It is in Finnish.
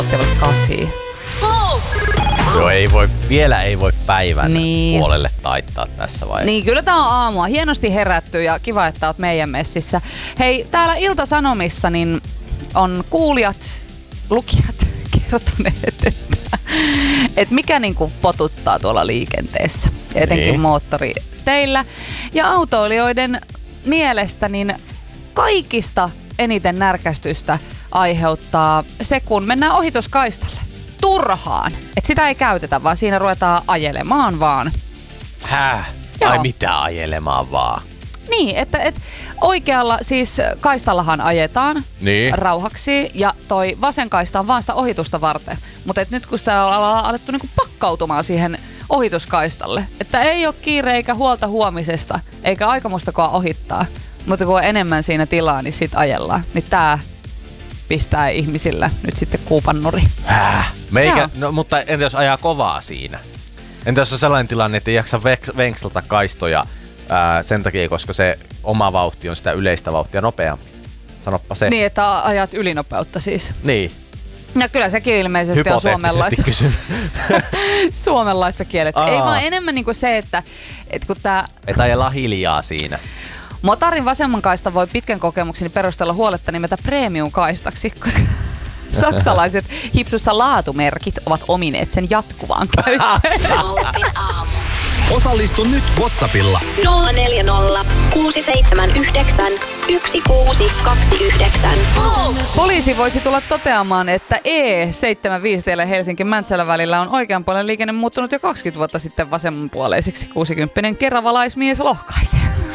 8. Joo, vielä ei voi päivän puolelle taittaa tässä vaiheessa. Niin, kyllä tää on aamua. Hienosti herätty ja kiva, että oot meidän messissä. Hei, täällä Ilta-Sanomissa niin on kuulijat, lukijat kertoneet, että mikä niinku potuttaa tuolla liikenteessä. Etenkin moottoriteillä. Ja autoilijoiden mielestä niin kaikista eniten närkästystä aiheuttaa se, kun mennään ohituskaistalle. Turhaan. Että sitä ei käytetä, vaan siinä ruvetaan ajelemaan vaan. Ai mitä ajelemaan vaan? Niin, että oikealla siis kaistallahan ajetaan rauhaksi ja toi vasen kaista on vaan sitä ohitusta varten. Mutta nyt kun sitä on alettu niinku pakkautumaan siihen ohituskaistalle, että ei ole kiire eikä huolta huomisesta eikä aikamustakaan ohittaa, mutta kun on enemmän siinä tilaa, niin sit ajellaan. Niin tää pistää ihmisillä nyt sitten kuupannuri. No, mutta entä jos ajaa kovaa siinä? Entä jos on sellainen tilanne, että ei jaksa venkslata kaistoja sen takia, koska se oma vauhti on sitä yleistä vauhtia nopeampi? Sanoppa se. Niin, että ajat ylinopeutta siis. Niin. No kyllä sekin ilmeisesti on suomenlaissa kielletty. Ei vaan enemmän niinku se, että kun tää... Että ajellaan hiljaa siinä. Motarin vasemman kaista voi pitkän kokemukseni perusteella huoletta nimetä premium-kaistaksi, koska saksalaiset hipsussa laatumerkit ovat omineet sen jatkuvaan käyttöön. Osallistu nyt WhatsAppilla 040 679 1629. Poliisi voisi tulla toteamaan, että E75 Helsinki-Mäntsälä välillä on oikean puolen liikenne muuttunut jo 20 vuotta sitten vasemmanpuoleiseksi. 60 keravalaismies lohkaisee.